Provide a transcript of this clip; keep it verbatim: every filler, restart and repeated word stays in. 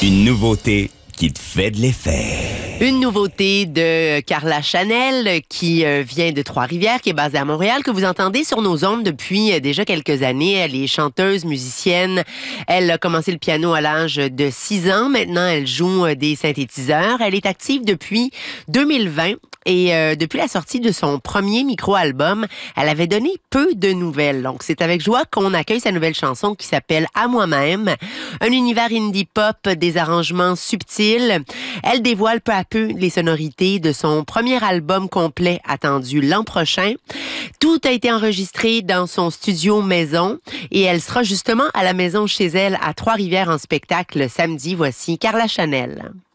Une nouveauté qui te fait de l'effet. Une nouveauté de Carla Chanel qui euh, vient de Trois-Rivières, qui est basée à Montréal, que vous entendez sur nos ondes depuis euh, déjà quelques années. Elle est chanteuse, musicienne. Elle a commencé le piano à l'âge de six ans. Maintenant, elle joue euh, des synthétiseurs. Elle est active depuis deux mille vingt. Et euh, depuis la sortie de son premier micro-album, elle avait donné peu de nouvelles. Donc, c'est avec joie qu'on accueille sa nouvelle chanson qui s'appelle « À moi-même ». Un univers indie-pop, des arrangements subtils. Elle dévoile peu à peu les sonorités de son premier album complet attendu l'an prochain. Tout a été enregistré dans son studio maison et elle sera justement à la maison chez elle à Trois-Rivières en spectacle samedi. Voici Carla Chanel.